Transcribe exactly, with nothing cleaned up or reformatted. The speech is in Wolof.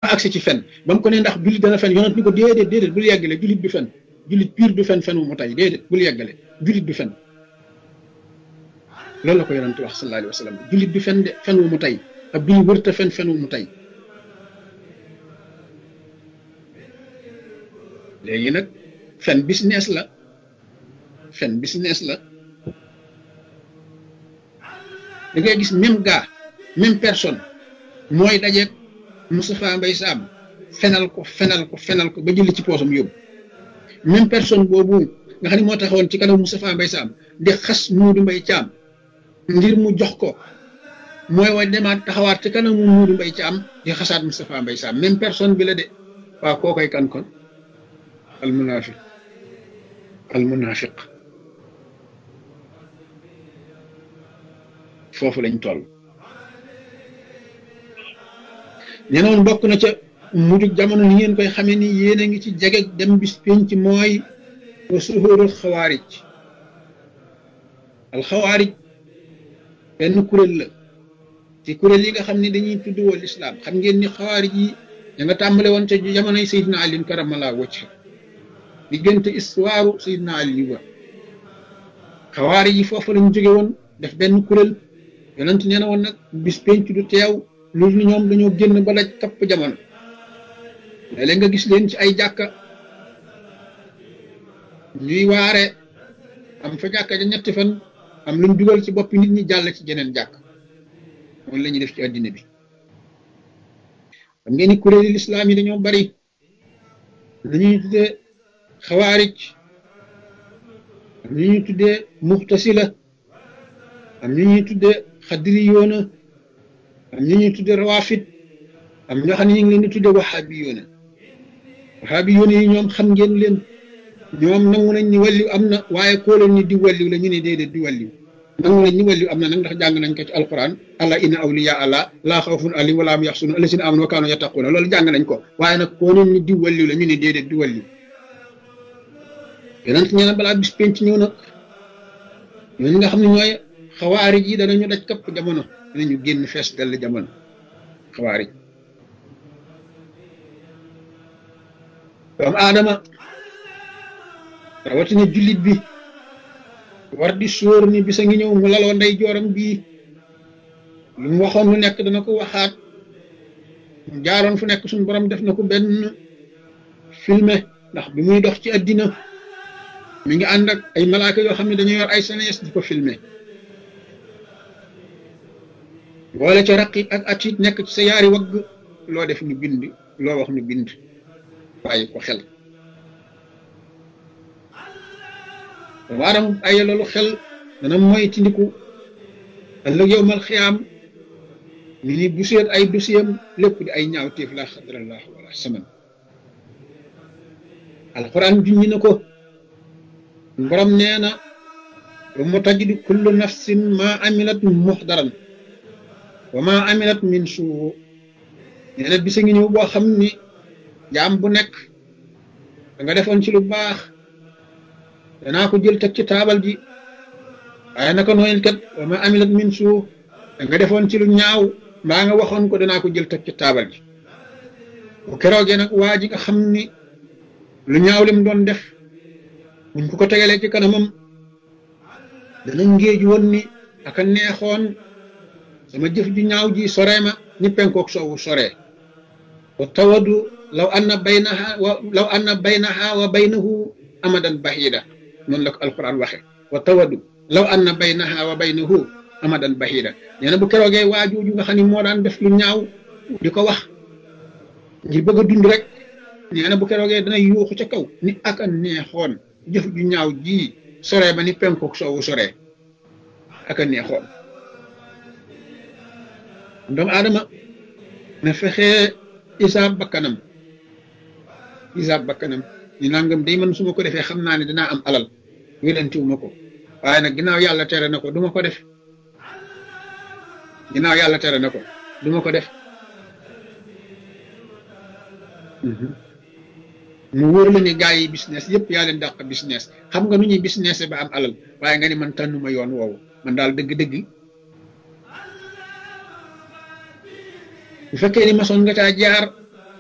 agsi ci fen ba mu ko ne ndax jullit dana fen yonent ni ko déedéet déedéet bul yeggale jullit du fen jullit pire du fen fen wu mu tay déedéet bul yeggale jullit du fen loolu la ko yonent wax sallallahu alayhi wa sallam jullit du fen de fen wu mu tay ab jullit wërta fen fen wu mu tay léegi nag fen business la fen business la da ngay gis même gars même personne mooy dajeeg Moustapha Mbaye Sam fenal ko fenal ko fenal ko ba jëli ci poosam yóbbu même personne boobu nga xam ne moo taxawoon ci kanam Moustapha Mbaye Sam di xas Muudu Mbaye Caam ngir mu jox ko mooy wa demaat taxawaat ci kanamu Muudu Mbaye Caam di xasaat Moustapha Mbaye Sam même personne bi la de waaw koo koy kan kon al munafiq al munafiq foofu lañ toll nee na woon bokk na ca mujjug jamono ni ngeen koy xamee ni yéen a ngi ci jege dem bis penc mooy wa suhurul xawaarij al xawaarij benn kuréel la ci kuréel yi nga xam ne dañuy tudd wal islam xam ngeen ni xawaarij yi da nga tàmbale woon ca jamonoy Seydina Ali karamallahu wajha diggante histoire Seydina Ali ba xawaarij yi foofu lañ jóge woon def benn kuréel yonent nee na woon nag bis penc du teew loolu ñoom dañoo génn ba daj kapp jamono léeg-léeg nga gis leen ci ay jàkka ñuy waare am fa jàkka ja ñetti fan am luñ dugal ci boppi nit ñi jàll ci jeneen jàkk moom la ñuy def ci àddina bi xam ngeen ni kuréeli lislaam yi dañoo bari lu ñuy tuddee xawaarij am lu ñuy tuddee muxtasila am ñu ñuy tuddee xadri yoona am ñu ñuy tuddee rawafit am ñoo xam ne ñu ngi leen di tuddee waxaabi yoona waxaabi yoona yi ñoom xam ngeen leen ñoom nangu nañ ni wàlliw am na waaye koo leen ni di wàlliw la ñu ne déedéet di wàlliw nangu nañ ni wàlliw am na nag ndax jàng nañ ko ci alquran allah inna awliya allah laa xawfun alayhim wa laa hum yaxzanun allazina amanu wa kaanu yattaquuna loolu jàng nañ ko waaye nag koo leen ni di wàlliw la ñu ne déedéet di wàlliw yonent ñee na balaa bis penc ñëw nag ñooñu nga xam ne ñooy xawaarij yi danañu daj kapp jamono danañu génn fees dell jamono xawaarij doomu aadama rawatina jullit bi war di sóor ni bisa ngi ñëw mu laloo ndey jooram bii lu mu waxoon lu nekk dana ko waxaat mu jaaroon fu nekk suñu borom def na ko benn filmé ndax bi muy dox ci àddina mi ngi ànd ak ay malaaka yoo xam ne dañu yor ay senes di ko filmé boole ca raqib ak atit nekk ci sa yaari wagg loo def ñu bind loo wax ñu bind bàyyi ko xel waaram ay loolu xel dana mooy ci ndiku ëllëg yowmal xiyaam mi ni bu seet ay dosiyam lépp di ay ñaawteef la xadrallah wala saman alquran junñi na ko borom nee na wa mu tajidu kullu nafsin ma amilat muxdaran wa ma amilat min suu nee na bisa ngi ñëw boo xam ni jaam bu nekk da nga defoon ci lu baax danaa ko jël teg ci taabal ji waaye naka nooyel kat wa ma amilat min suu da nga defoon ci lu ñaaw mbaa nga waxoon ko danaa ko jël teg ci taabal ji bu keroogee nag waa ji nga xam ni lu ñaaw lim doon def buñ ko ko tegalee ci kanamam dana ngéej woon ni aka neexoon sama jëf ju ñaaw ji soree ma ni penkook soowu soree wa tawadu law anna baynaha wa law anna baynaha wa baynahu amadan bahida noonu la ko alquran waxe wa tawadu law anna baynaha wa baynahu amadan bahida nee na bu keroogee waajooju nga xam ne moo daan def lu ñaaw di ko wax ngir bëgg a dund rek nee na bu keroogee dana yuuxu ca kaw ni aka neexoon jëf ju ñaaw ji soree ba ni penkook soowu soree aka neexoon doomu aadama na fexee isaab bakkanam isaab bakkanam ni nangam day man su ma ko defee xam naa ne dinaa am alal wélantiwu ma ko waaye nag ginnaaw yàlla tere na ko du ma ko def ginnaaw yàlla tere na ko du ma ko def mu wóor la ni gaa yi business yëpp yaa leen dàq business xam nga nu ñuy business ba am alal waaye nga ni man tànnuma yoon woowu man daal dëgg-dëgg bu fekkee ni masoon nga caa jaar